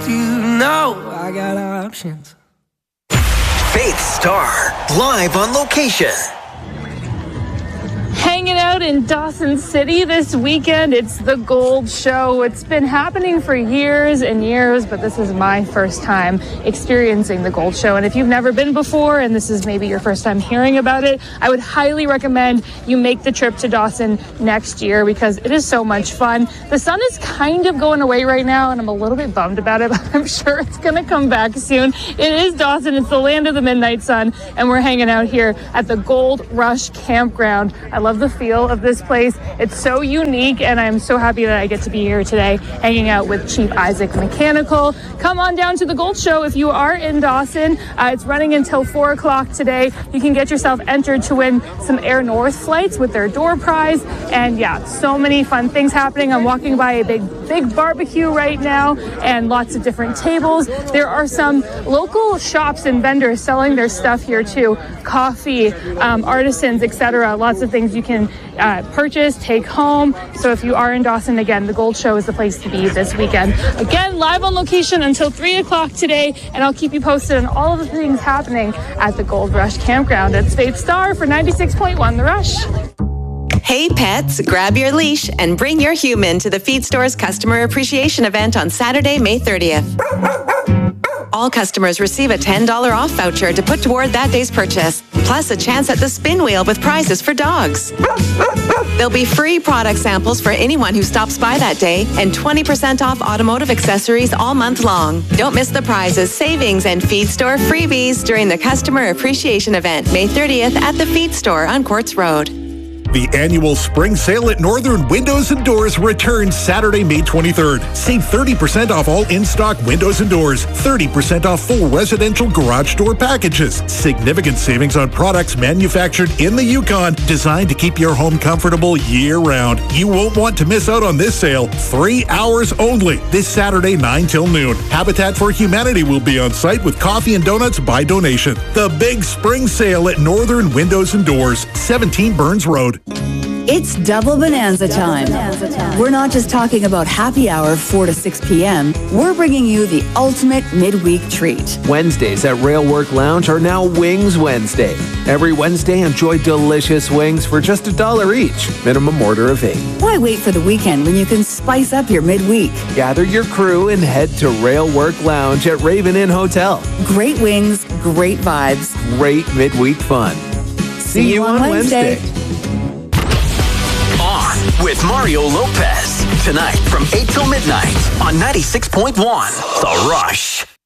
You know I got options. Faith Star, live on location. Hanging out in Dawson City this weekend. It's the Gold Show. It's been happening for years and years, but this is my first time experiencing the Gold Show. And if you've never been before, and this is maybe your first time hearing about it, I would highly recommend you make the trip to Dawson next year because it is so much fun. The sun is kind of going away right now, and I'm a little bit bummed about it, but I'm sure it's going to come back soon. It is Dawson. It's the land of the midnight sun, and we're hanging out here at the Gold Rush Campground. I love the feel of this place. It's so unique, and I'm so happy that I get to be here today hanging out with Chief Isaac Mechanical. Come on down to the Gold Show if you are in Dawson. It's running until 4 o'clock today. You can get yourself entered to win some Air North flights with their door prize, and yeah, so many fun things happening. I'm walking by a big barbecue right now and lots of different tables. There are some local shops and vendors selling their stuff here too. Coffee, artisans, etc. Lots of things you can purchase, take home. So if you are in Dawson, again, the Gold Show is the place to be this weekend. Again, live on location until 3 o'clock today, and I'll keep you posted on all of the things happening at the Gold Rush Campground. It's Faith Star for 96.1 The Rush. Hey pets, grab your leash and bring your human to the Feed Store's Customer Appreciation Event on Saturday, May 30th. All customers receive a $10 off voucher to put toward that day's purchase, plus a chance at the spin wheel with prizes for dogs. There'll be free product samples for anyone who stops by that day and 20% off automotive accessories all month long. Don't miss the prizes, savings, and Feed Store freebies during the Customer Appreciation Event, May 30th at the Feed Store on Quartz Road. The annual spring sale at Northern Windows and Doors returns Saturday, May 23rd. Save 30% off all in-stock windows and doors, 30% off full residential garage door packages, significant savings on products manufactured in the Yukon, designed to keep your home comfortable year-round. You won't want to miss out on this sale. 3 hours only, this Saturday, 9 till noon. Habitat for Humanity will be on site with coffee and donuts by donation. The big spring sale at Northern Windows and Doors, 17 Burns Road. It's double bonanza time. We're not just talking about happy hour 4 to 6 p.m. We're bringing you the ultimate midweek treat. Wednesdays at Railwork Lounge are now Wings Wednesday. Every Wednesday, enjoy delicious wings for just $1 each. Minimum order of 8. Why wait for the weekend when you can spice up your midweek? Gather your crew and head to Railwork Lounge at Raven Inn Hotel. Great wings, great vibes, great midweek fun. See you on Wednesday. With Mario Lopez. Tonight from 8 till midnight on 96.1 The Rush.